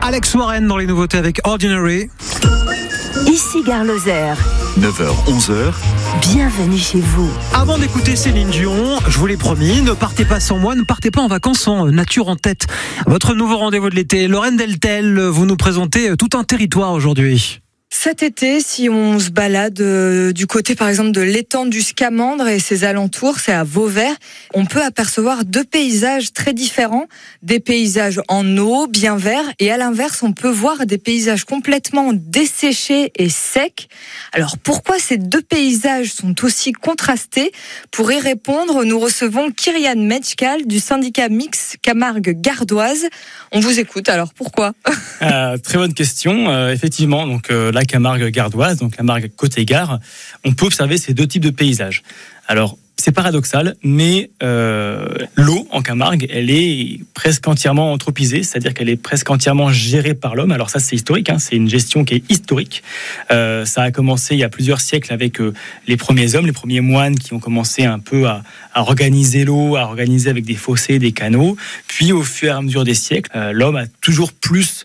Alex Warren dans les nouveautés avec Ordinary. Ici Gare Lozère. 9h, 11h. Bienvenue chez vous. Avant d'écouter Céline Dion, je vous l'ai promis, ne partez pas sans moi, ne partez pas en vacances sans nature en tête. Votre nouveau rendez-vous de l'été, Lorraine Deltel, vous nous présentez tout un territoire aujourd'hui. Cet été, si on se balade du côté par exemple de l'étang du Scamandre et ses alentours, c'est à Vauvert, on peut apercevoir deux paysages très différents, des paysages en eau, bien verts, et à l'inverse, on peut voir des paysages complètement desséchés et secs. Alors pourquoi ces deux paysages sont aussi contrastés ? Pour y répondre, nous recevons Kyrian Metchkal du syndicat mixte Camargue Gardoise. On vous écoute, alors pourquoi ? Très bonne question. Effectivement, donc la Camargue Gardoise, donc Camargue côté gare, on peut observer ces deux types de paysages. Alors, c'est paradoxal, mais l'eau en Camargue, elle est presque entièrement anthropisée, c'est-à-dire qu'elle est presque entièrement gérée par l'homme. Alors ça, c'est historique, c'est une gestion qui est historique. Ça a commencé il y a plusieurs siècles avec les premiers hommes, les premiers moines qui ont commencé un peu à organiser l'eau, à organiser avec des fossés, des canaux. Puis au fur et à mesure des siècles, l'homme a toujours plus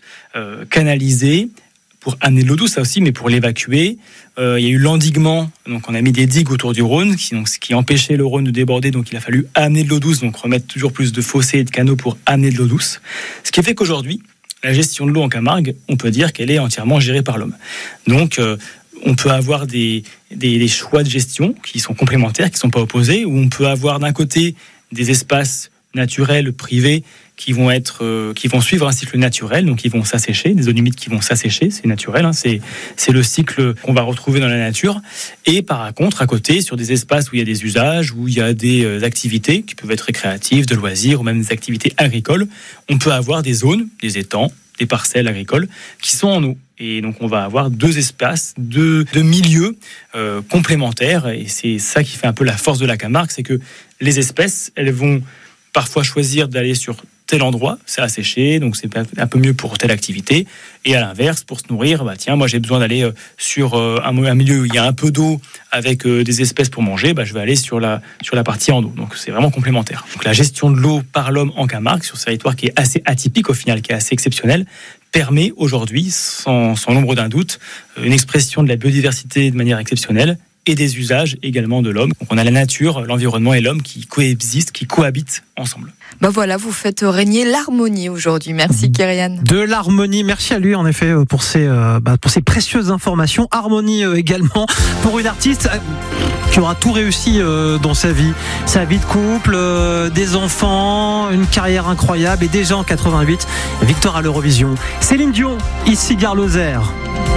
canalisé pour amener de l'eau douce, ça aussi, mais pour l'évacuer. Il y a eu l'endiguement, donc on a mis des digues autour du Rhône, ce qui empêchait le Rhône de déborder, donc il a fallu amener de l'eau douce, donc remettre toujours plus de fossés et de canaux pour amener de l'eau douce. Ce qui fait qu'aujourd'hui, la gestion de l'eau en Camargue, on peut dire qu'elle est entièrement gérée par l'homme. Donc on peut avoir des choix de gestion qui sont complémentaires, qui ne sont pas opposés, où on peut avoir d'un côté des espaces naturels, privés, qui vont suivre un cycle naturel, donc ils vont s'assécher, des zones humides qui vont s'assécher, c'est naturel, c'est le cycle qu'on va retrouver dans la nature. Et par contre, à côté, sur des espaces où il y a des usages, où il y a des activités qui peuvent être récréatives, de loisirs, ou même des activités agricoles, on peut avoir des zones, des étangs, des parcelles agricoles qui sont en eau. Et donc on va avoir deux espaces, deux milieux complémentaires, et c'est ça qui fait un peu la force de la Camargue, c'est que les espèces, elles vont parfois choisir d'aller sur tel endroit, c'est asséché, donc c'est un peu mieux pour telle activité. Et à l'inverse, pour se nourrir, moi j'ai besoin d'aller sur un milieu où il y a un peu d'eau avec des espèces pour manger, je vais aller sur la partie en eau. Donc c'est vraiment complémentaire. Donc la gestion de l'eau par l'homme en Camargue, sur ce territoire qui est assez atypique au final, qui est assez exceptionnel, permet aujourd'hui, sans l'ombre d'un doute, une expression de la biodiversité de manière exceptionnelle, et des usages également de l'homme. Donc on a la nature, l'environnement et l'homme qui coexistent, qui cohabitent ensemble. Voilà, vous faites régner l'harmonie aujourd'hui. Merci Kyrian. De l'harmonie, merci à lui en effet pour ces précieuses informations. Harmonie également pour une artiste qui aura tout réussi dans sa vie de couple, des enfants, une carrière incroyable et déjà en 88, victoire à l'Eurovision. Céline Dion, ici Gare Lozère.